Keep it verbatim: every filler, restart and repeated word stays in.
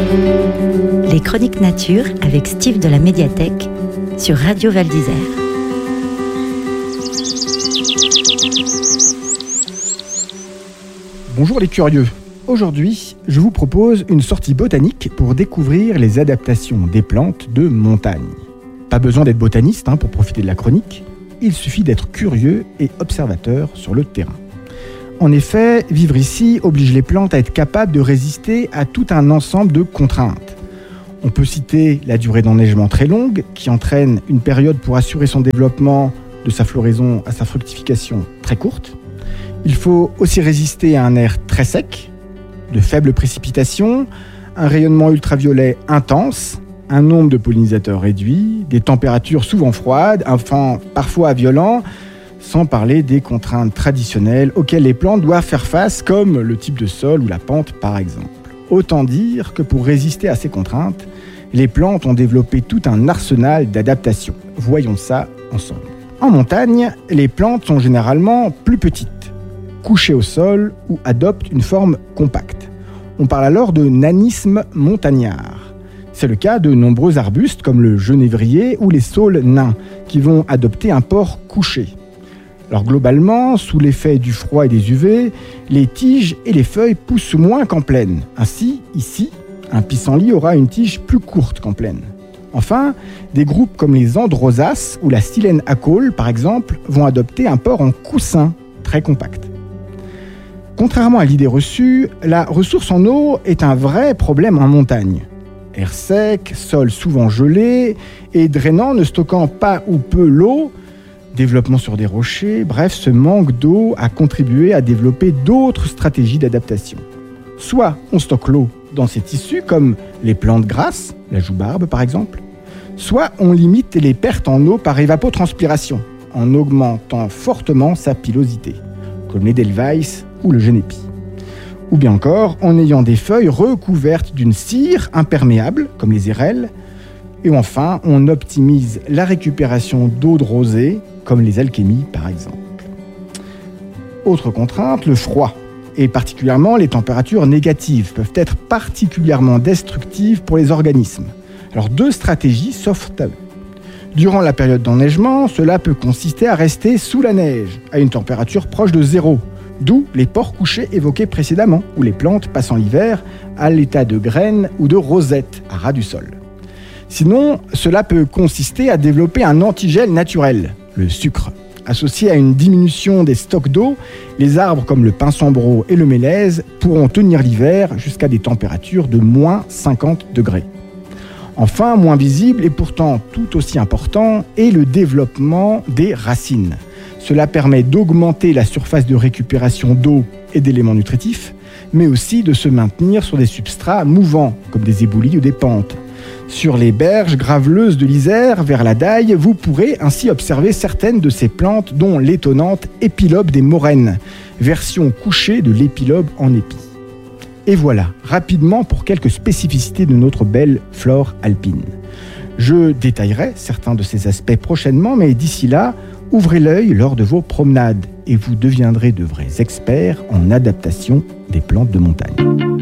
Les Chroniques Nature avec Steve de la Médiathèque sur Radio Val d'Isère. Bonjour les curieux. Aujourd'hui, je vous propose une sortie botanique pour découvrir les adaptations des plantes de montagne. Pas besoin d'être botaniste hein, pour profiter de la chronique, il suffit d'être curieux et observateur sur le terrain. En effet, vivre ici oblige les plantes à être capables de résister à tout un ensemble de contraintes. On peut citer la durée d'enneigement très longue, qui entraîne une période pour assurer son développement de sa floraison à sa fructification très courte. Il faut aussi résister à un air très sec, de faibles précipitations, un rayonnement ultraviolet intense, un nombre de pollinisateurs réduit, des températures souvent froides, un vent parfois violent, sans parler des contraintes traditionnelles auxquelles les plantes doivent faire face, comme le type de sol ou la pente par exemple. Autant dire que pour résister à ces contraintes, les plantes ont développé tout un arsenal d'adaptations. Voyons ça ensemble. En montagne, les plantes sont généralement plus petites, couchées au sol ou adoptent une forme compacte. On parle alors de nanisme montagnard. C'est le cas de nombreux arbustes comme le genévrier ou les saules nains qui vont adopter un port couché. Alors globalement, sous l'effet du froid et des U V, les tiges et les feuilles poussent moins qu'en plaine. Ainsi, ici, un pissenlit aura une tige plus courte qu'en plaine. Enfin, des groupes comme les androsas ou la silène acole, par exemple, vont adopter un port en coussin très compact. Contrairement à l'idée reçue, la ressource en eau est un vrai problème en montagne. Air sec, sol souvent gelé et drainant ne stockant pas ou peu l'eau, développement sur des rochers, bref, ce manque d'eau a contribué à développer d'autres stratégies d'adaptation. Soit on stocke l'eau dans ses tissus, comme les plantes grasses, la joubarbe par exemple, soit on limite les pertes en eau par évapotranspiration, en augmentant fortement sa pilosité, comme l'Edelweiss ou le Genépi. Ou bien encore en ayant des feuilles recouvertes d'une cire imperméable, comme les érelles, et enfin on optimise la récupération d'eau de rosée, comme les alchémies par exemple. Autre contrainte, le froid, et particulièrement les températures négatives, peuvent être particulièrement destructives pour les organismes. Alors deux stratégies s'offrent à eux. Durant la période d'enneigement, cela peut consister à rester sous la neige, à une température proche de zéro, d'où les pores couchés évoqués précédemment, où les plantes passent l'hiver à l'état de graines ou de rosettes à ras du sol. Sinon, cela peut consister à développer un antigel naturel, le sucre. Associé à une diminution des stocks d'eau, les arbres comme le pinsambro et le mélèze pourront tenir l'hiver jusqu'à des températures de moins cinquante degrés. Enfin, moins visible et pourtant tout aussi important, est le développement des racines. Cela permet d'augmenter la surface de récupération d'eau et d'éléments nutritifs, mais aussi de se maintenir sur des substrats mouvants, comme des éboulis ou des pentes. Sur les berges graveleuses de l'Isère, vers la Daille, vous pourrez ainsi observer certaines de ces plantes, dont l'étonnante épilobe des Moraines, version couchée de l'épilobe en épi. Et voilà, rapidement pour quelques spécificités de notre belle flore alpine. Je détaillerai certains de ces aspects prochainement, mais d'ici là, ouvrez l'œil lors de vos promenades et vous deviendrez de vrais experts en adaptation des plantes de montagne.